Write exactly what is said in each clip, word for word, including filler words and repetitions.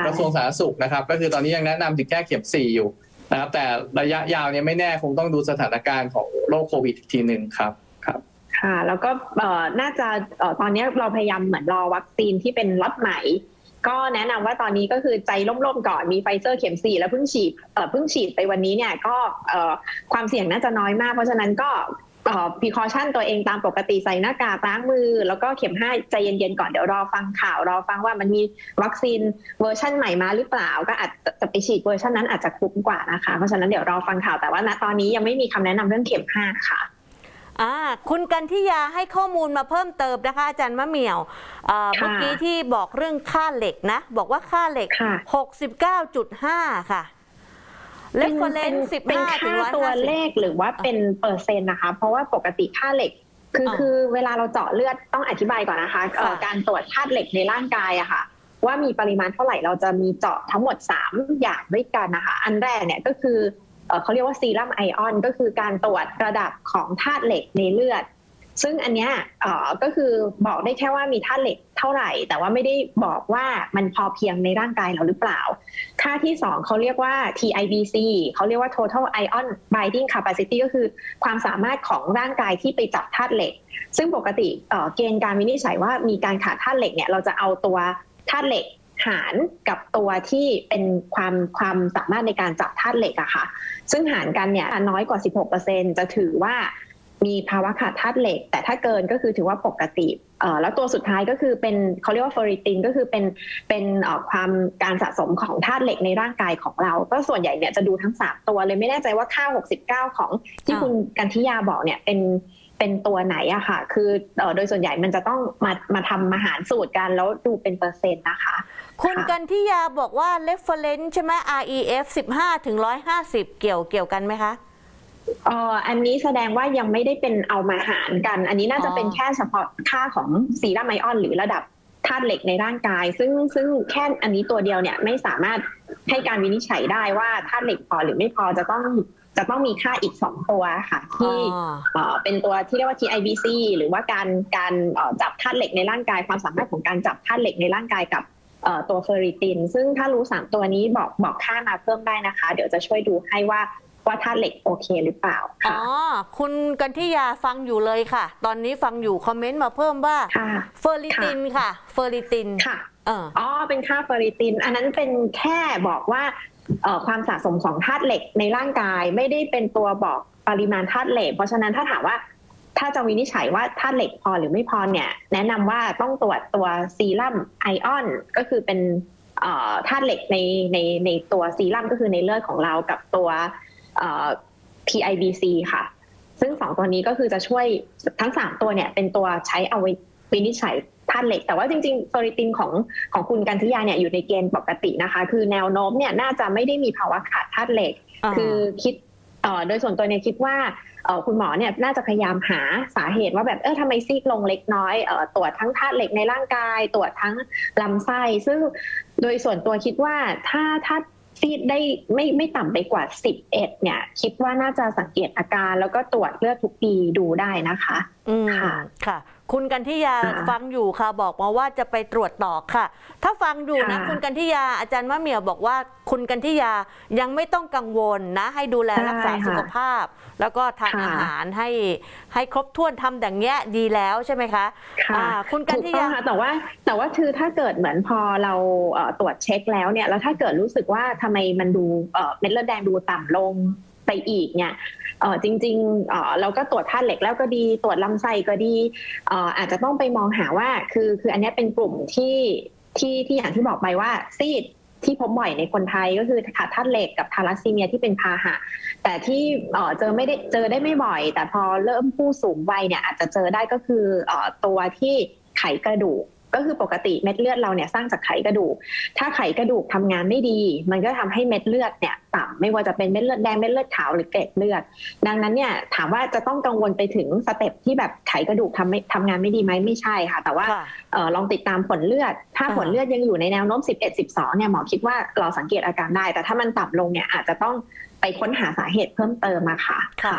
กระทรวงสาธารณสุขนะครับก็คือตอนนี้ยังแนะนำถึงแค่เข็มสี่อยู่นะครับแต่ระยะยาวเนี่ยไม่แน่คงต้องดูสถานการณ์ของโรคโควิดอีกทีหนึ่งครับครับค่ะแล้วก็น่าจะตอนนี้เราพยายามเหมือนรอวัคซีนที่เป็นล็อตใหม่ก็แนะนำว่าตอนนี้ก็คือใจร่มๆก่อนมีไฟเซอร์เข็มสี่แล้วเพิ่งฉีดเพิ่งฉีดไปวันนี้เนี่ยก็ความเสี่ยงน่าจะน้อยมากเพราะฉะนั้นก็precaution ตัวเองตามปกติใส่หน้ากากล้างมือแล้วก็เข็มห้าใจเย็นๆก่อนเดี๋ยวรอฟังข่าวรอฟังว่ามันมีวัคซีนเวอร์ชันใหม่มาหรือเปล่าก็อาจจะไปฉีดเวอร์ชันนั้นอาจจะคุ้มกว่านะคะเพราะฉะนั้นเดี๋ยวรอฟังข่าวแต่ว่าณตอนนี้ยังไม่มีคำแนะนำเรื่องเข็มห้าค่ะอ่าคุณกันทิยาให้ข้อมูลมาเพิ่มเติมนะคะอาจารย์มะเหมี่ยวเมื่อกี้ที่บอกเรื่องค่าเหล็กนะบอกว่าค่าเหล็ก หกสิบเก้าจุดห้า ค่ะเลฟเฟอเรนซ์สิบห้าถึงหนึ่งร้อยห้าสิบตัวเลขหรือว่าเป็นเปอร์เซ็นต์นะคะเพราะว่าปกติค่าเหล็กคือคือเวลาเราเจาะเลือดต้องอธิบายก่อนนะคะการตรวจธาตุเหล็กในร่างกายอะค่ะว่ามีปริมาณเท่าไหร่เราจะมีเจาะทั้งหมดสามอย่างด้วยกันนะคะอันแรกเนี่ยก็คือเขาเรียกว่าซีรัมไอออนก็คือการตรวจระดับของธาตุเหล็กในเลือดซึ่งอันเนี้ยก็คือบอกได้แค่ว่ามีธาตุเหล็กเท่าไหร่แต่ว่าไม่ได้บอกว่ามันพอเพียงในร่างกายเราหรือเปล่าค่าที่สองเขาเรียกว่า ที ไอ บี ซี เขาเรียกว่า total ion binding capacity ก็คือความสามารถของร่างกายที่ไปจับธาตุเหล็กซึ่งปกติเกณฑ์การวินิจฉัยว่ามีการขาดธาตุเหล็กเนี่ยเราจะเอาตัวธาตุเหล็กหารกับตัวที่เป็นความความสามารถในการจับธาตุเหล็กอะค่ะซึ่งหารกันเนี่ยน้อยกว่า สิบหกเปอร์เซ็นต์ จะถือว่ามีภาวะขาดธาตุเหล็กแต่ถ้าเกินก็คือถือว่าปกติเอ่อแล้วตัวสุดท้ายก็คือเป็นเขาเรียกว่าเฟอริตินก็คือเป็นเป็นเอ่อความการสะสมของธาตุเหล็กในร่างกายของเราก็ส่วนใหญ่เนี่ยจะดูทั้งสามตัวเลยไม่แน่ใจว่าค่าหกสิบเก้าของที่คุณกันทิยาบอกเนี่ยเป็นเป็นตัวไหนอะค่ะคือเอ่อโดยส่วนใหญ่มันจะต้องมามาทำมาหารสูตรกันแล้วดูเป็นเปอร์เซ็นต์นะคะคุณกันทิยาบอกว่า reference ใช่ไหม อาร์ อี เอฟ สิบห้าถึงหนึ่งร้อยห้าสิบเกี่ยวเกี่ยวกันไหมคะเอ่ออันนี้แสดงว่ายังไม่ได้เป็นเอามาหารกันอันนี้น่าจะเป็นแค่เฉพาะค่าของซีรัมไอออนหรือระดับธาตุเหล็กในร่างกายซึ่งซึ่งแค่อันนี้ตัวเดียวเนี่ยไม่สามารถให้การวินิจฉัยได้ว่าธาตุเหล็กพอหรือไม่พอจะต้องจะต้องมีค่าอีกสองตัวค่ะที่เอ่อเป็นตัวที่เรียกว่า ที ไอ บี ซี หรือว่าการการเอ่อจับธาตุเหล็กในร่างกายความสามารถของการจับธาตุเหล็กในร่างกายกับเอ่อตัวเฟอริตินซึ่งถ้ารู้สามตัวนี้บอกบอกค่ามาเพิ่มได้นะคะเดี๋ยวจะช่วยดูให้ว่าว่าธาตุเหล็กโอเคหรือเปล่าอ๋อคุณกันทิยาฟังอยู่เลยค่ะตอนนี้ฟังอยู่คอมเมนต์มาเพิ่มว่าเฟอริตินค่ะเฟอริตินค่ะอ๋อเป็นค่าเฟอริตินอันนั้นเป็นแค่บอกว่าความสะสมของธาตุเหล็กในร่างกายไม่ได้เป็นตัวบอกปริมาณธาตุเหล็กเพราะฉะนั้นถ้าถามว่าถ้าจะวินิจฉัยว่าธาตุเหล็กพอหรือไม่พอเนี่ยแนะนำว่าต้องตรวจตัวซีรัมไอออนก็คือเป็นธาตุเหล็กในในในตัวซีรัมก็คือในเลือดของเรากับตัวที ไอ บี ซี ค่ะซึ่งสองตัวนี้ก็คือจะช่วยทั้งสามตัวเนี่ยเป็นตัวใช้เอาไว้วินิจฉัยธาตุเหล็กแต่ว่าจริงๆเฟอริตินของของคุณกันทิยาเนี่ยอยู่ในเกณฑ์ปกตินะคะคือแนวโน้มเนี่ยน่าจะไม่ได้มีภาวะขาดธาตุเหล็กคือคิดโดยส่วนตัวเนี่ยคิดว่าคุณหมอเนี่ยน่าจะพยายามหาสาเหตุว่าแบบเออทำไมซีกลงเล็กน้อยตรวจทั้งธาตุเหล็กในร่างกายตรวจทั้งลำไส้ซึ่งโดยส่วนตัวคิดว่าถ้าถ้าซีดได้ไม่ไม่ต่ำไปกว่าสิบเอ็ดเนี่ยคิดว่าน่าจะสังเกตอาการแล้วก็ตรวจเลือดทุกปีดูได้นะคะอืมค่ะค่ะคุณกันทิยาฟังอยู่ค่ะบอกมาว่าจะไปตรวจต่อค่ะถ้าฟังอยู่นะคุณกันทิยาอาจารย์มะเหมี่ยวบอกว่าคุณกันทิยายังไม่ต้องกังวลนะให้ดูแลรักษาสุขภาพแล้วก็ทานอาหารให้ให้ครบถ้วนทำอย่างเงี้ยดีแล้วใช่ไหมคะค่ะคุณกันทิยาแต่ว่าแต่ว่าคือถ้าเกิดเหมือนพอเราตรวจเช็คแล้วเนี่ยแล้วถ้าเกิดรู้สึกว่าทำไมมันดูเม็ดเลือดแดงดูต่ำลงไปอีกเนี่ยเออจริงๆเออเราก็ตรวจธาตุเหล็กแล้วก็ดีตรวจลำไส้ก็ดีเอออาจจะต้องไปมองหาว่าคือคืออันนี้เป็นกลุ่มที่ที่ที่อย่างที่บอกไปว่าซีดที่พบบ่อยในคนไทยก็คือขาดธาตุเหล็กกับทาลัสซีเมียที่เป็นพาหะแต่ที่เออเจอไม่ได้เจอได้ไม่บ่อยแต่พอเริ่มผู้สูงวัยเนี่ยอาจจะเจอได้ก็คือเออตัวที่ไขกระดูกก็คือปกติเม็ดเลือดเราเนี่ยสร้างจากไขกระดูกถ้าไขกระดูกทำงานไม่ดีมันก็ทำให้เม็ดเลือดเนี่ยต่ำไม่ว่าจะเป็นเม็ดเลือดแดงเม็ดเลือดขาวหรือเกล็ดเลือดดังนั้นเนี่ยถามว่าจะต้องกังวลไปถึงสเต็ปที่แบบไขกระดูกทำไม่ทำงานไม่ดีไหมไม่ใช่ค่ะแต่ว่าเออลองติดตามผลเลือดถ้าผลเลือดยังอยู่ในแนวโน้มสิบเอ็ด สิบสองเนี่ยหมอคิดว่าเราสังเกตอาการได้แต่ถ้ามันต่ำลงเนี่ยอาจจะต้องไปค้นหาสาเหตุเพิ่มเติมมาค่ะค่ะ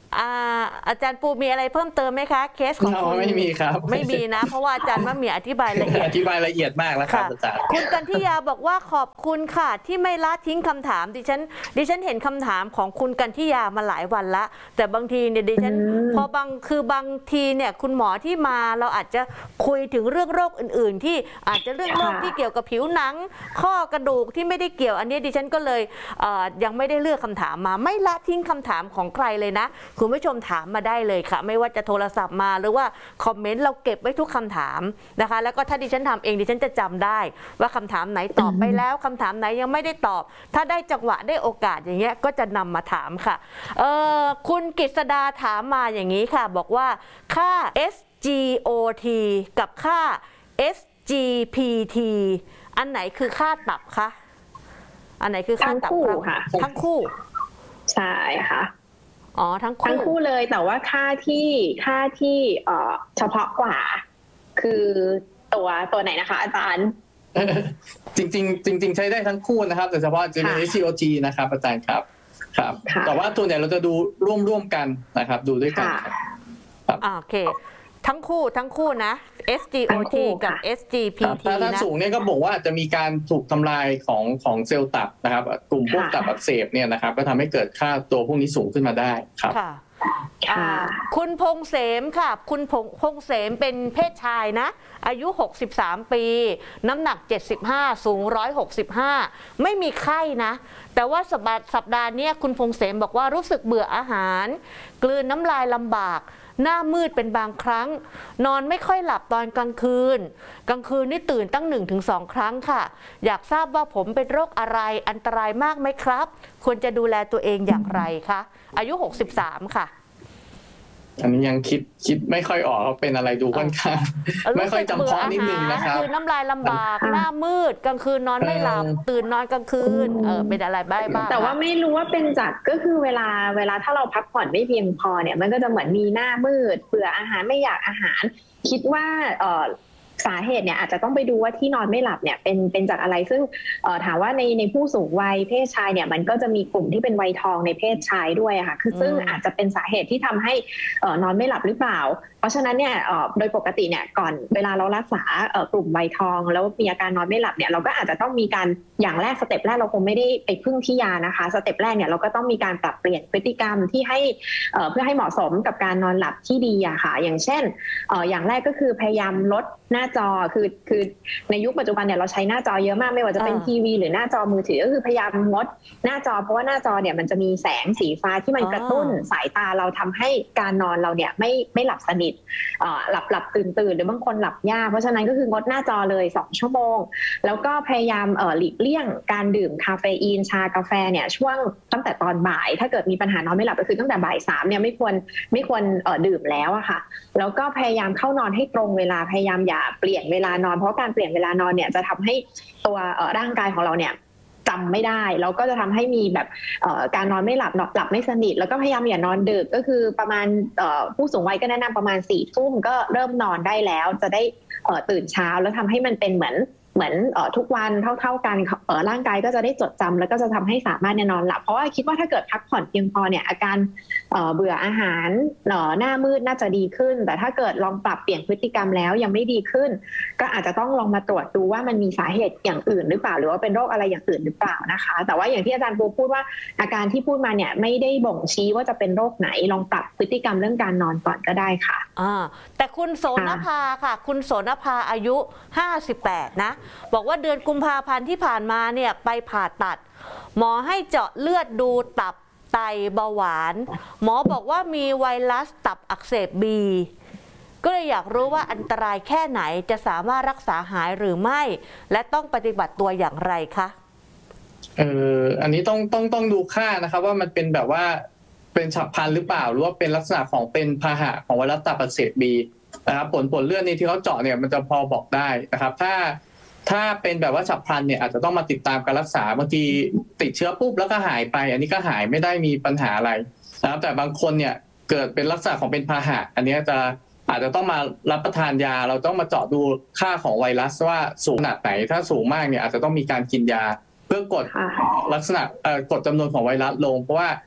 อ่าอาจารย์ปูมีอะไรเพิ่มเติมไหมคะเคสของคุณไม่มีครับไม่มีนะ เพราะว่าอาจารย์มะเหมี่ยวอธิบายละเอียดอธิบายละเอียดมากแล้วครับอาจารย์คุณกันทิยาบอกว่าขอบคุณค่ะที่ไม่ละทิ้งคำถามดิฉันดิฉันเห็นคำถามของคุณกันทิยามาหลายวันละแต่บางทีเนี่ยดิฉันอืมพอบางคือบางทีเนี่ยคุณหมอที่มาเราอาจจะคุยถึงเรื่องโรคอื่น ๆ ที่อาจจะเรื่องโรคที่เกี่ยวกับผิวหนัง ข้อกระดูกที่ไม่ได้เกี่ยวอันนี้ดิฉันก็เลยเอ่อยังไม่ได้เลือกคำถามมาไม่ละทิ้งคำถามของใครเลยนะคุณผู้ชมถามมาได้เลยค่ะไม่ว่าจะโทรศัพท์มาหรือว่าคอมเมนต์เราเก็บไว้ทุกคำถามนะคะแล้วก็ถ้าดิฉันทำเองดิฉันจะจำได้ว่าคำถามไหนตอบไปแล้วคำถามไหนยังไม่ได้ตอบ ถ้าได้จังหวะได้โอกาสอย่างเงี้ยก็จะนำมาถามค่ะเอ่อคุณกฤษดาถามมาอย่างนี้ค่ะบอกว่าค่า เอส จี โอ ที กับค่า เอส จี พี ที อันไหนคือค่าตับคะอันไหนคือค่าตับทั้งคู่ค่ะทั้งคู่ใช่ค่ะอ๋อทั้งทั้งคู่คู่เลยแต่ว่าค่าที่ค่าที่เอ่อเฉพาะกว่า คือตัวตัวไหนนะคะ อาจารย์จริงๆจริง ๆ ใช้ได้ทั้งคู่นะครับแต่เฉพาะจะเป็นค่ะเอส ซี โอ จี นะครับอาจารย์ครับครับค่ะแต่ว่าตัวเนี่ยเราจะดูร่วมๆกันนะครับดูด้วยกันค่ะครับอ่าโอเคทั้งคู่ทั้งคู่นะ เอส จี โอทั้งคู่ที กับค่ะเอส จี พี ทีถ้าถ้านะสูงเนี่ยก็บอกว่าจะมีการถูกทำลายของของเซลล์ตับนะครับกลุ่มพวกค่ะตับอักเสบเนี่ยนะครับก็ทำให้เกิดค่าตัวพวกนี้สูงขึ้นมาได้ครับค่ะค่ะอ่าคุณพงเสมค่ะ คุณพงพงเสมเป็นเพศชายนะ อายุ หกสิบสาม ปี น้ำหนัก เจ็ดสิบห้า สูง หนึ่งร้อยหกสิบห้า ไม่มีไข้นะ แต่ว่าสัปดาห์สัปดาห์เนี้ยคุณพงเสมบอกว่ารู้สึกเบื่ออาหาร กลืนน้ำลายลำบาก หน้ามืดเป็นบางครั้ง นอนไม่ค่อยหลับตอนกลางคืน กลางคืนนี่ตื่นตั้ง หนึ่งถึงสอง ครั้งค่ะ อยากทราบว่าผมเป็นโรคอะไรอันตรายมากไหมครับ ควรจะดูแลตัวเองอย่างไรคะอายุ หกสิบสาม ค่ะอันนี้ยังคิดคิดไม่ค่อยออกว่าเป็นอะไรดูค่อนข้างไม่ค่อยจำเพาะนิดนึงนะครับคือน้ำลายลำบากค่ะหน้ามืดกลางคืนนอนไม่หลับเออตื่นนอนกลางคืนเออเป็นอะไรบ้างบ้างแต่ว่าไม่รู้ว่าเป็นจากก็คือเวลาเวลาถ้าเราพักผ่อนไม่เพียงพอเนี่ยมันก็จะเหมือนมีหน้ามืดเบื่ออาหารไม่อยากอาหาร คิดว่าเอ่อสาเหตุเนี่ยอาจจะต้องไปดูว่าที่นอนไม่หลับเนี่ยเป็นเป็นจากอะไรซึ่งเอ่อถามว่าในในผู้สูงวัยเพศชายเนี่ยมันก็จะมีกลุ่มที่เป็นวัยทองในเพศชายด้วยอะค่ะคือซึ่งอาจจะเป็นสาเหตุที่ทำให้เอ่อนอนไม่หลับหรือเปล่า เพราะฉะนั้นเนี่ยเอ่อโดยปกติเนี่ยก่อนเวลาเรารักษาเอ่อกลุ่มวัยทองแล้วมีอาการนอนไม่หลับเนี่ยเราก็อาจจะต้องมีการอย่างแรกสเต็ปแรกเราคงไม่ได้ไปพึ่งที่ยานะคะสเต็ปแรกเนี่ยเราก็ต้องมีการปรับเปลี่ยนพฤติกรรมที่ให้เอ่อเพื่อให้เหมาะสมกับการนอนหลับที่ดีอะค่ะอย่างเช่นเอ่ออย่างแรกก็คือพยายามลดหน้าจอคือคือในยุคปัจจุบันเนี่ยเราใช้หน้าจอเยอะมากไม่ว่าจะเป็นทีวีหรือหน้าจอมือถือก็คือพยายามงดหน้าจอเพราะว่าหน้าจอเนี่ยมันจะมีแสงสีฟ้าที่มันกระตุ้นสายตาเราทำให้การนอนเราเนี่ยไม่ไม่หลับสนิท หลับหลับตื่นตื่นหรือบางคนหลับยากเพราะฉะนั้นก็คืองดหน้าจอเลยสองชั่วโมงแล้วก็พยายามหลีกเลี่ยงการดื่มคาเฟอีนชากาแฟเนี่ยช่วงตั้งแต่ตอนบ่ายถ้าเกิดมีปัญหานอนไม่หลับก็คือตั้งแต่บ่ายสามเนี่ยไม่ควรไม่ควรดื่มแล้วอะค่ะแล้วก็พยายามเข้านอนให้ตรงเวลาพยายามอย่าเปลี่ยนเวลานอนเพราะการเปลี่ยนเวลานอนเนี่ยจะทำให้ตัวร่างกายของเราเนี่ยจำไม่ได้แล้วก็จะทำให้มีแบบการนอนไม่หลับหลับไม่สนิทแล้วก็พยายามอย่านอนดึกก็คือประมาณผู้สูงวัยก็แนะนำประมาณสี่ทุ่มก็เริ่มนอนได้แล้วจะได้ตื่นเช้าแล้วทำให้มันเป็นเหมือนเหมือนทุกวันเท่าๆกันร่างกายก็จะได้จดจำแล้วก็จะทำให้สามารถนอนหลับเพราะว่าคิดว่าถ้าเกิดพักผ่อนเพียงพอเนี่ยอาการเบื่ออาหารหน้ามืดน่าจะดีขึ้นแต่ถ้าเกิดลองปรับเปลี่ยนพฤติกรรมแล้วยังไม่ดีขึ้นก็อาจจะต้องลองมาตรวจดูว่ามันมีสาเหตุอย่างอื่นหรือเปล่าหรือว่าเป็นโรคอะไรอย่างอื่นหรือเปล่านะคะแต่ว่าอย่างที่อาจารย์ปูพูดว่าอาการที่พูดมาเนี่ยไม่ได้บ่งชี้ว่าจะเป็นโรคไหนลองปรับพฤติกรรมเรื่องการนอนก่อนก็ได้ค่ะอ่าแต่คุณโสนภาค่ะคุณโสนภาอายุห้าสิบแปดนะบอกว่าเดือนกุมภาพันธ์ที่ผ่านมาเนี่ยไปผ่าตัดหมอให้เจาะเลือดดูตับไตเบาหวานหมอบอกว่ามีไวรัสตับอักเสบบีก็เลยอยากรู้ว่าอันตรายแค่ไหนจะสามารถรักษาหายหรือไม่และต้องปฏิบัติตัวอย่างไรคะเอออันนี้ต้องต้องต้องดูค่านะครับว่ามันเป็นแบบว่าเป็นฉับพลันหรือเปล่าหรือว่าเป็นลักษณะของเป็นพาหะของไวรัสตับอักเสบบีนะครับผลผลเลือดนี้ที่เขาเจาะเนี่ยมันจะพอบอกได้นะครับถ้าถ้าเป็นแบบว่าฉับพลันเนี่ยอาจจะต้องมาติดตามการรักษาบางทีติดเชื้อปุ๊บแล้วก็หายไปอันนี้ก็หายไม่ได้มีปัญหาอะไรนะครับแต่บางคนเนี่ยเกิดเป็นลักษณะของเป็นพาหะอันนี้จะอาจจะต้องมารับประทานยาเราต้องมาเจาะดูค่าของไวรัสว่าสูงขนาดไหนถ้าสูงมากเนี่ยอาจจะต้องมีการกินยาเพื่อกดลักษณะเอ่อกดจำนวนของไวรัสลงเพราะว่า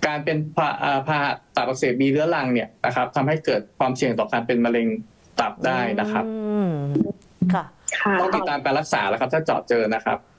การเป็นพาพาหะตับอักเสบบีเรื้อรังเนี่ยนะครับทำให้เกิดความเสี่ยงต่อการเป็นมะเร็งตับได้นะครับอืมค่ะค่ะต้องติดตามการรักษาแล้วครับถ้าเจาะเจอนะครับ